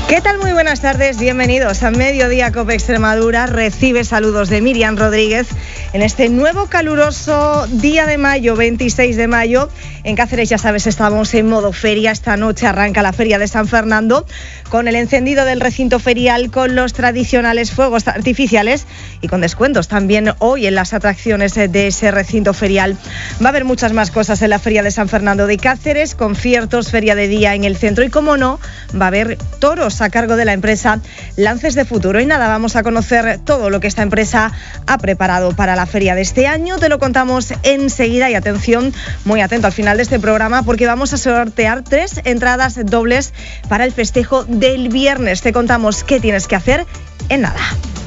¿Qué tal? Muy buenas tardes, bienvenidos a Mediodía Cope Extremadura. Recibe saludos de Miriam Rodríguez en este nuevo caluroso día de mayo, 26 de mayo. En Cáceres, ya sabes, estamos en modo feria. Esta noche arranca la Feria de San Fernando con el encendido del recinto ferial, con los tradicionales fuegos artificiales y con descuentos también hoy en las atracciones de ese recinto ferial. Va a haber muchas más cosas en la Feria de San Fernando de Cáceres, conciertos, feria de día en el centro y, como no, va a haber toros a cargo de la empresa Lances de Futuro. Y nada, vamos a conocer todo lo que esta empresa ha preparado para la feria de este año. Te lo contamos enseguida y atención, muy atento al final de este programa, porque vamos a sortear 3 entradas dobles para el festejo del viernes. Te contamos qué tienes que hacer en nada.